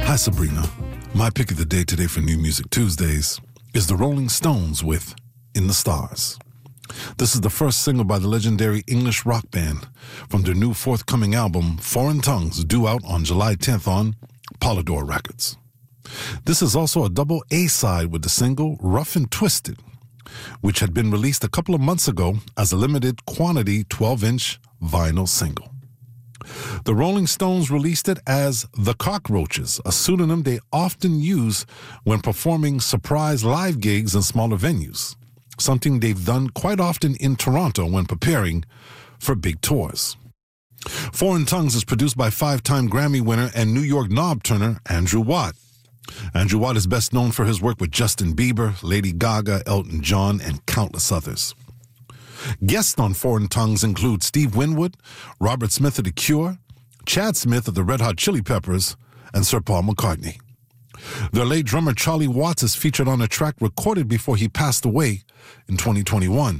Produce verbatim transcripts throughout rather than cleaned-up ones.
Hi, Sabrina. My pick of the day today for New Music Tuesdays is the Rolling Stones with In the Stars. This is the first single by the legendary English rock band from their new forthcoming album, Foreign Tongues, due out on July tenth on Polydor Records. This is also a double A-side with the single Rough and Twisted, which had been released a couple of months ago as a limited quantity twelve-inch vinyl single. The Rolling Stones released it as The Cockroaches, a pseudonym they often use when performing surprise live gigs in smaller venues, something they've done quite often in Toronto when preparing for big tours. Foreign Tongues is produced by five-time Grammy winner and New York knob turner Andrew Watt. Andrew Watt is best known for his work with Justin Bieber, Lady Gaga, Elton John, and countless others. Guests on Foreign Tongues include Steve Winwood, Robert Smith of The Cure, Chad Smith of the Red Hot Chili Peppers, and Sir Paul McCartney. Their late drummer Charlie Watts is featured on a track recorded before he passed away in twenty twenty-one.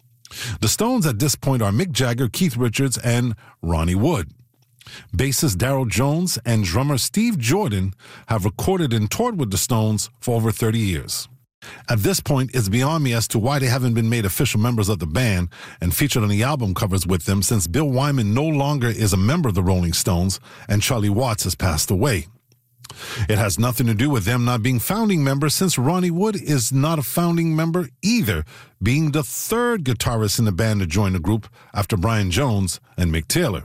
The Stones at this point are Mick Jagger, Keith Richards, and Ronnie Wood. Bassist Darryl Jones and drummer Steve Jordan have recorded and toured with the Stones for over thirty years. At this point, it's beyond me as to why they haven't been made official members of the band and featured on the album covers with them, since Bill Wyman no longer is a member of the Rolling Stones and Charlie Watts has passed away. It has nothing to do with them not being founding members, since Ronnie Wood is not a founding member either, being the third guitarist in the band to join the group after Brian Jones and Mick Taylor.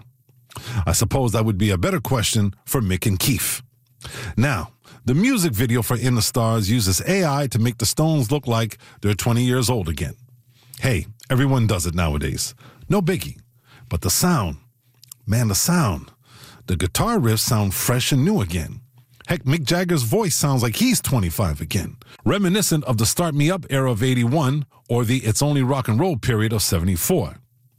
I suppose that would be a better question for Mick and Keith. Now, the music video for In the Stars uses A I to make the Stones look like they're twenty years old again. Hey, everyone does it nowadays. No biggie. But the sound, man, the sound. The guitar riffs sound fresh and new again. Heck, Mick Jagger's voice sounds like he's twenty-five again, reminiscent of the Start Me Up era of eighty-one or the It's Only Rock and Roll period of seventy-four.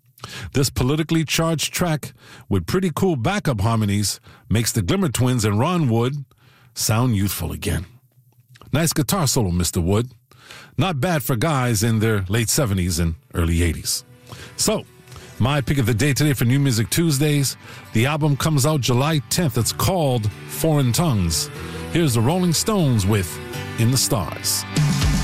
This politically charged track with pretty cool backup harmonies makes the Glimmer Twins and Ron Wood sound youthful again. Nice guitar solo, Mister Wood. Not bad for guys in their late seventies and early eighties. So, my pick of the day today for New Music Tuesdays. The album comes out July tenth. It's called Foreign Tongues. Here's the Rolling Stones with In the Stars.